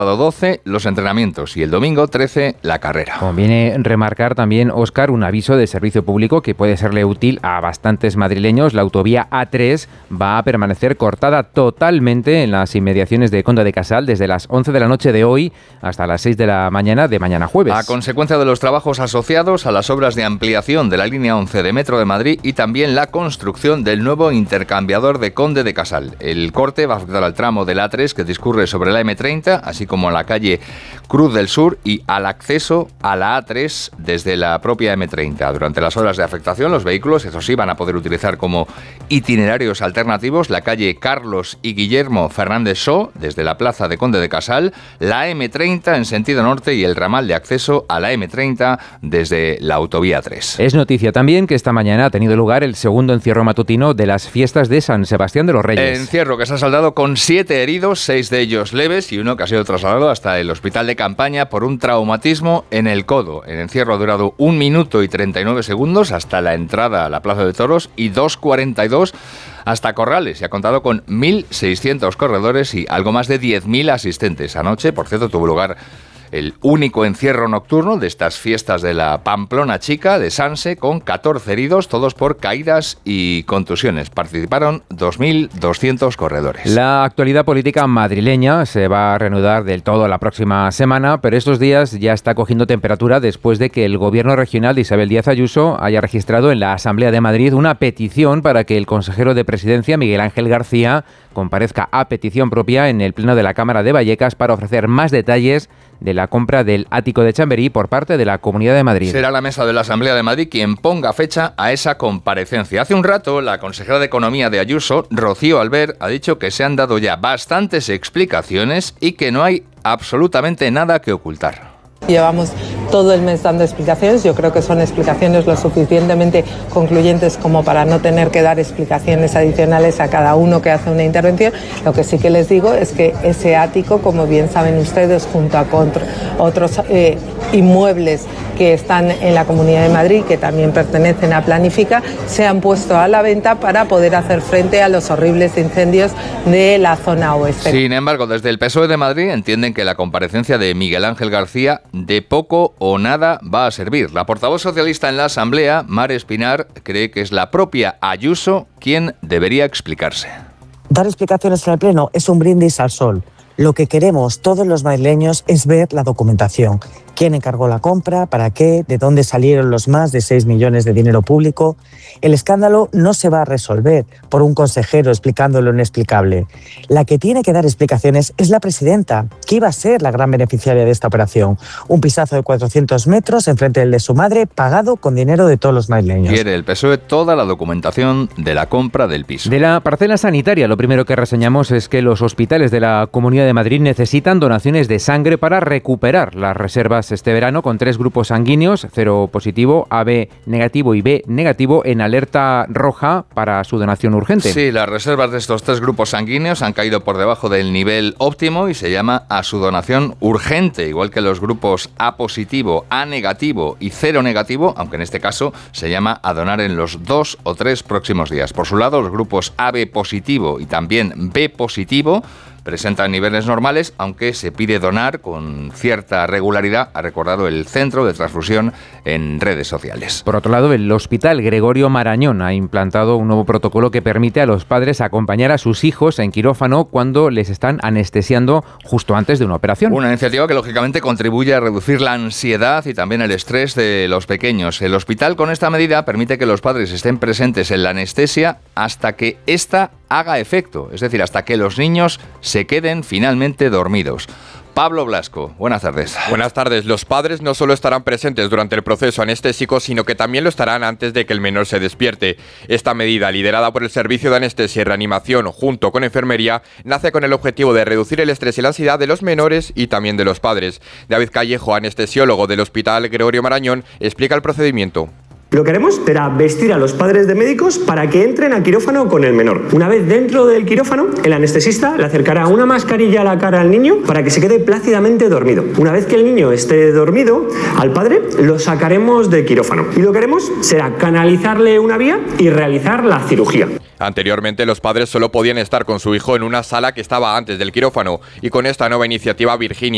12 los entrenamientos y el domingo 13 la carrera. Conviene remarcar también, Óscar, un aviso de servicio público que puede serle útil a bastantes madrileños. La autovía A3 va a permanecer cortada totalmente en las inmediaciones de Conde de Casal desde las 11 de la noche de hoy hasta las 6 de la mañana de mañana jueves. A consecuencia de los trabajos asociados a las obras de ampliación de la línea 11 de Metro de Madrid y también la construcción del nuevo intercambiador de Conde de Casal. El corte va a afectar al tramo del A3 que discurre sobre la M30, así como a la calle Cruz del Sur y al acceso a la A3 desde la propia M30. Durante las horas de afectación, los vehículos, eso sí, van a poder utilizar como itinerarios alternativos la calle Carlos y Guillermo Fernández Só, desde la plaza de Conde de Casal, la M30 en sentido norte y el ramal de acceso a la M30 desde la autovía 3. Es noticia también que esta mañana ha tenido lugar el segundo encierro matutino de las fiestas de San Sebastián de los Reyes. Encierro que se ha saldado con 7 heridos, 6 de ellos leves y uno que ha sido trasladado hasta el hospital de campaña por un traumatismo en el codo. El encierro ha durado 1 minuto y 39 segundos hasta la entrada a la Plaza de Toros y 2:42 hasta Corrales, y ha contado con 1.600 corredores y algo más de 10.000 asistentes. Anoche, por cierto, tuvo lugar el único encierro nocturno de estas fiestas de la Pamplona Chica de Sanse, con 14 heridos, todos por caídas y contusiones. Participaron 2.200 corredores. La actualidad política madrileña se va a reanudar del todo la próxima semana, pero estos días ya está cogiendo temperatura después de que el gobierno regional de Isabel Díaz Ayuso haya registrado en la Asamblea de Madrid una petición para que el consejero de Presidencia, Miguel Ángel García, comparezca a petición propia en el Pleno de la Cámara de Vallecas para ofrecer más detalles de la compra del ático de Chamberí por parte de la Comunidad de Madrid. Será la mesa de la Asamblea de Madrid quien ponga fecha a esa comparecencia. Hace un rato, la consejera de Economía de Ayuso, Rocío Albert, ha dicho que se han dado ya bastantes explicaciones y que no hay absolutamente nada que ocultar. Llevamos todo el mes dando explicaciones. Yo creo que son explicaciones lo suficientemente concluyentes como para no tener que dar explicaciones adicionales a cada uno que hace una intervención. Lo que sí que les digo es que ese ático, como bien saben ustedes, junto a otros inmuebles que están en la Comunidad de Madrid, que también pertenecen a Planifica, se han puesto a la venta para poder hacer frente a los horribles incendios de la zona oeste. Sin embargo, desde el PSOE de Madrid entienden que la comparecencia de Miguel Ángel García de poco o nada va a servir. La portavoz socialista en la Asamblea, Mar Espinar, cree que es la propia Ayuso quien debería explicarse. Dar explicaciones en el Pleno es un brindis al sol. Lo que queremos todos los madrileños es ver la documentación. ¿Quién encargó la compra? ¿Para qué? ¿De dónde salieron los más de 6 millones de dinero público? El escándalo no se va a resolver por un consejero explicando lo inexplicable. La que tiene que dar explicaciones es la presidenta, que iba a ser la gran beneficiaria de esta operación. Un pisazo de 400 metros enfrente del de su madre, pagado con dinero de todos los madrileños. Quiere el PSOE toda la documentación de la compra del piso. De la parcela sanitaria, lo primero que reseñamos es que los hospitales de la Comunidad de Madrid necesitan donaciones de sangre para recuperar las reservas este verano, con 3 grupos sanguíneos, cero positivo, AB negativo y B negativo, en alerta roja para su donación urgente. Sí, las reservas de estos 3 grupos sanguíneos han caído por debajo del nivel óptimo y se llama a su donación urgente, igual que los grupos A positivo, A negativo y cero negativo, aunque en este caso se llama a donar en los 2 o 3 próximos días. Por su lado, los grupos AB positivo y también B positivo presentan niveles normales, aunque se pide donar con cierta regularidad, ha recordado el Centro de Transfusión en redes sociales. Por otro lado, el Hospital Gregorio Marañón ha implantado un nuevo protocolo que permite a los padres acompañar a sus hijos en quirófano cuando les están anestesiando justo antes de una operación. Una iniciativa que lógicamente contribuye a reducir la ansiedad y también el estrés de los pequeños. El hospital, con esta medida, permite que los padres estén presentes en la anestesia hasta que ésta haga efecto, es decir, hasta que los niños se queden finalmente dormidos. Pablo Blasco, buenas tardes. Buenas tardes. Los padres no solo estarán presentes durante el proceso anestésico, sino que también lo estarán antes de que el menor se despierte. Esta medida, liderada por el Servicio de Anestesia y Reanimación junto con Enfermería, nace con el objetivo de reducir el estrés y la ansiedad de los menores y también de los padres. David Callejo, anestesiólogo del Hospital Gregorio Marañón, explica el procedimiento. Lo que haremos será vestir a los padres de médicos para que entren a quirófano con el menor. Una vez dentro del quirófano, el anestesista le acercará una mascarilla a la cara al niño para que se quede plácidamente dormido. Una vez que el niño esté dormido, al padre lo sacaremos del quirófano. Y lo que haremos será canalizarle una vía y realizar la cirugía. Anteriormente, los padres solo podían estar con su hijo en una sala que estaba antes del quirófano, y con esta nueva iniciativa, Virginia,